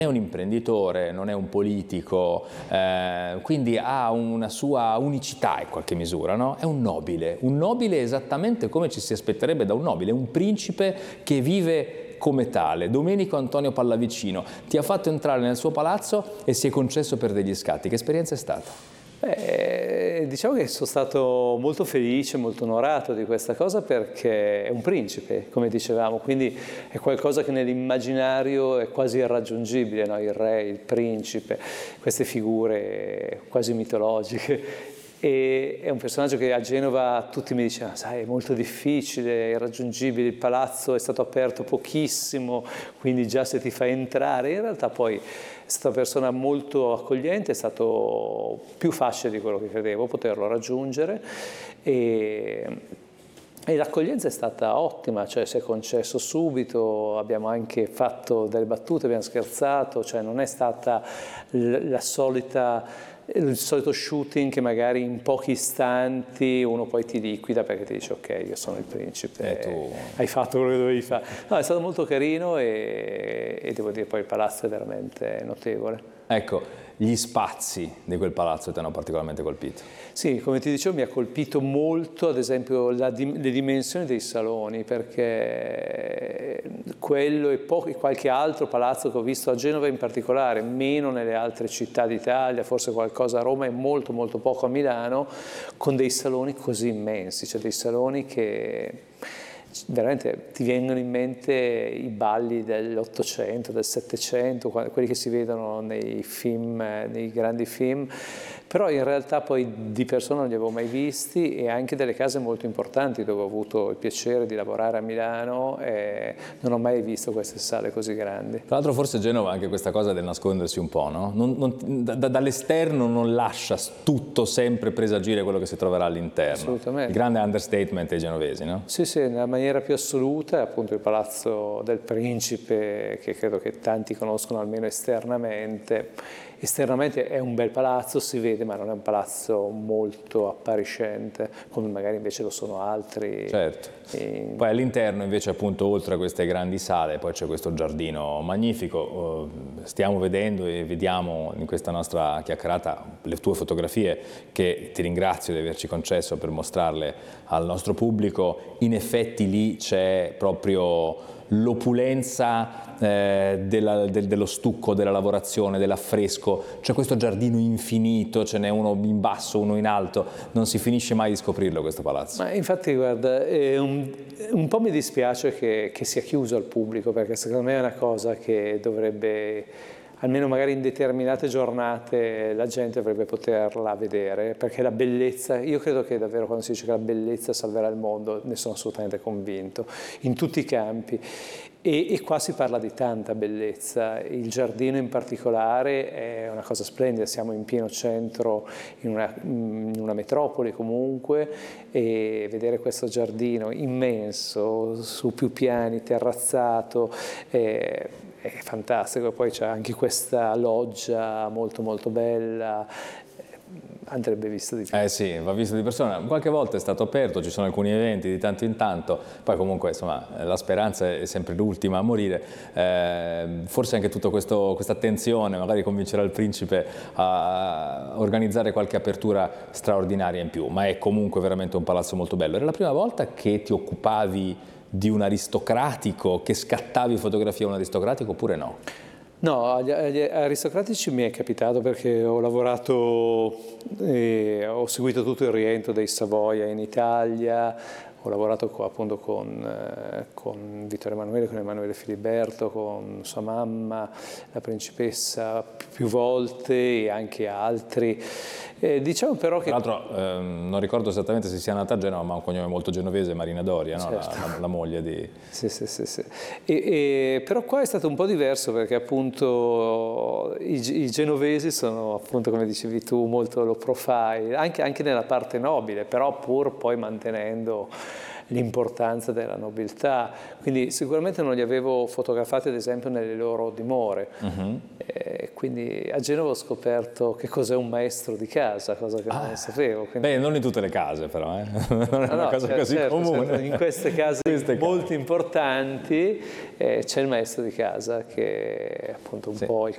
è un imprenditore, non è un politico, quindi ha una sua unicità in qualche misura, no? È un nobile esattamente come ci si aspetterebbe da un nobile, un principe che vive come tale. Domenico Antonio Pallavicino ti ha fatto entrare nel suo palazzo e si è concesso per degli scatti. Che esperienza è stata? Diciamo che sono stato molto felice, molto onorato di questa cosa, perché è un principe, come dicevamo, quindi è qualcosa che nell'immaginario è quasi irraggiungibile, no? Il re, il principe, queste figure quasi mitologiche. E è un personaggio che a Genova tutti mi dicevano, sai, è molto difficile, è irraggiungibile, il palazzo è stato aperto pochissimo, quindi già se ti fai entrare, in realtà poi è stata una persona molto accogliente, è stato più facile di quello che credevo poterlo raggiungere, e l'accoglienza è stata ottima, cioè si è concesso subito, abbiamo anche fatto delle battute, abbiamo scherzato, cioè non è stata il solito shooting che magari in pochi istanti uno poi ti liquida perché ti dice ok, io sono il principe, hai fatto quello che dovevi fare. No, è stato molto carino e devo dire poi il palazzo è veramente notevole. Ecco, gli spazi di quel palazzo ti hanno particolarmente colpito? Sì, come ti dicevo mi ha colpito molto ad esempio le dimensioni dei saloni, perché quello e qualche altro palazzo che ho visto a Genova in particolare, meno nelle altre città d'Italia, forse qualcosa a Roma e molto molto poco a Milano, con dei saloni così immensi, cioè dei saloni che veramente ti vengono in mente i balli dell'Ottocento, del Settecento, quelli che si vedono nei film, nei grandi film, però in realtà poi di persona non li avevo mai visti, e anche delle case molto importanti dove ho avuto il piacere di lavorare a Milano e non ho mai visto queste sale così grandi. Tra l'altro forse Genova ha anche questa cosa del nascondersi un po', no? Dall'esterno non lascia tutto sempre presagire quello che si troverà all'interno. Assolutamente. Il grande understatement dei genovesi, no? Sì, sì, nella maniera più assoluta è appunto il Palazzo del Principe, che credo che tanti conoscono almeno esternamente. Esternamente è un bel palazzo, si vede, ma non è un palazzo molto appariscente, come magari invece lo sono altri. Certo. Poi all'interno invece, appunto, oltre a queste grandi sale, poi c'è questo giardino magnifico. Stiamo vedendo e vediamo in questa nostra chiacchierata le tue fotografie, che ti ringrazio di averci concesso per mostrarle al nostro pubblico. In effetti lì c'è proprio l'opulenza dello stucco, della lavorazione, dell'affresco. C'è questo giardino infinito, ce n'è uno in basso, uno in alto, non si finisce mai di scoprirlo questo palazzo. Ma infatti guarda, un po' mi dispiace che sia chiuso al pubblico, perché secondo me è una cosa che dovrebbe, almeno magari in determinate giornate, la gente dovrebbe poterla vedere, perché la bellezza, io credo che davvero quando si dice che la bellezza salverà il mondo, ne sono assolutamente convinto, in tutti i campi. E qua si parla di tanta bellezza, il giardino in particolare è una cosa splendida, siamo in pieno centro, in una metropoli comunque, e vedere questo giardino immenso, su più piani, terrazzato, è fantastico. Poi c'è anche questa loggia molto molto bella, andrebbe visto di più. Sì, va visto di persona. Qualche volta è stato aperto, ci sono alcuni eventi di tanto in tanto, poi comunque insomma la speranza è sempre l'ultima a morire. Forse anche tutta questa attenzione magari convincerà il principe a organizzare qualche apertura straordinaria in più, ma è comunque veramente un palazzo molto bello. Era la prima volta che ti occupavi di un aristocratico, che scattavi fotografia a un aristocratico, oppure no? No, agli aristocratici mi è capitato perché ho lavorato, ho seguito tutto il rientro dei Savoia in Italia, ho lavorato qua appunto con Vittorio Emanuele, con Emanuele Filiberto, con sua mamma, la principessa, più volte, e anche altri. Diciamo però che... Tra l'altro non ricordo esattamente se sia nata a Genova, ma ha un cognome molto genovese, Marina Doria, no? Certo. La moglie di... Sì, sì, sì, sì. Però qua è stato un po' diverso, perché appunto i genovesi sono, appunto come dicevi tu, molto low profile, anche nella parte nobile, però pur poi mantenendo l'importanza della nobiltà, quindi sicuramente non li avevo fotografati ad esempio nelle loro dimore. Quindi a Genova ho scoperto che cos'è un maestro di casa, cosa che non sapevo. Quindi... Beh, non in tutte le case però, non è una cosa così comune. Certo. In queste case molto importanti c'è il maestro di casa, che è appunto un po' il